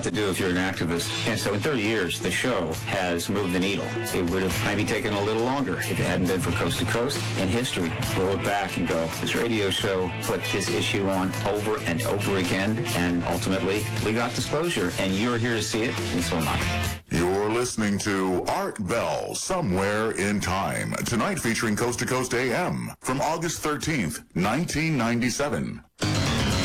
lot to do if you're an activist. And so in 30 years, the show has moved the needle. It would have maybe taken a little longer if it hadn't been for Coast to Coast. In history, we'll look back and go, this radio show put this issue on over and over again, and ultimately, we got disclosure, and you're here to see it, and so am I. You're listening to Art Bell, Somewhere in Time. Tonight featuring Coast to Coast AM from August 13th, 1997.